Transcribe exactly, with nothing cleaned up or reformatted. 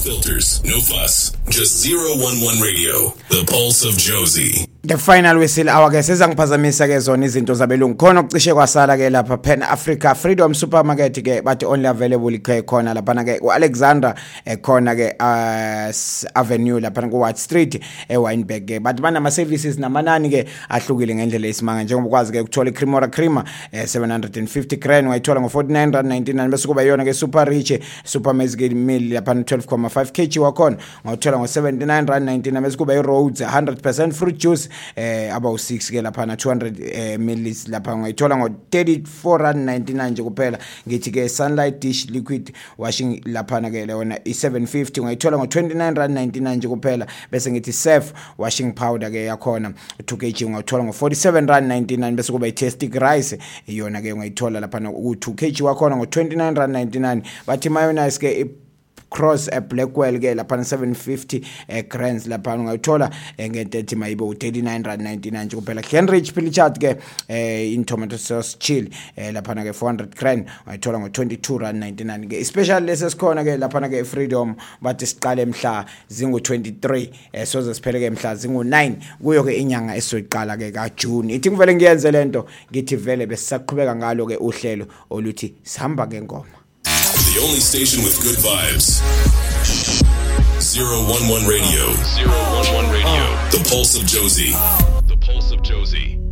filters, no fuss. Just zero one one Radio, the pulse of Jozi. The final whistle hour ke sezangiphazamisa ke zona izinto zabelungu khona ukucishe kwasala ke lapha Pan Africa Freedom Supermarket ke bathi only available ke khona lapha ke uAlexander ekhona ke Avenue lapha ku White Street eWynberg ke bathi bana ama services namanani ke ahlukile ngendlela esimanga njengoba ukwazi ke ukuthola iCremora Crema seven hundred fifty rand uyithola ngo forty-nine rand ninety-nine bese kuba yona ke Super Rich Super Mezgil Meal lapha twelve point five kilograms wakhona ngothola ngo seventy-nine rand ninety-nine bese kuba iRhodes one hundred percent fruit juice eh about six ke lapha na two hundred eh, milliliters lapha ngayithola ngo thirty-four rand ninety-nine nje kuphela ngithi ke Sunlight Dish Liquid Washing lapha na ke leona i seven fifty ngayithola ngo twenty-nine rand ninety-nine nje kuphela bese ngithi Safe Washing Powder ke yakhona two kilograms ngayithola ngo forty-seven rand ninety-nine bese kuba iTastic Rice iyona ke ngayithola lapha na u two kilograms wakhona ngo twenty-nine rand ninety-nine bathi mayonnaise ke Cross a Blackwell ke lapha seven fifty eh, grams lapha ungayithola eh, nge-thirty mayibo thirty-nine rand ninety-nine nje kuphela. Henrich Pilchat ke eh, in tomato sauce chili eh, lapha ke four hundred grams uyithola ngo twenty-two rand ninety-nine ke special lesesikhona ke lapha ke Freedom bathi siqale emhla zingu twenty-three eh, soze siphele ke emhla zingu nine kuyo ke inyanga esoyiqala ke ka June. Ithi ngivele ngiyenze lento ngithi vele besisaqhubeka ngalo ke uhlelo oluthi sihamba ke ngoma. The only station with good vibes. zero one one Radio. zero one one Radio. The pulse of Jozi. The pulse of Jozi.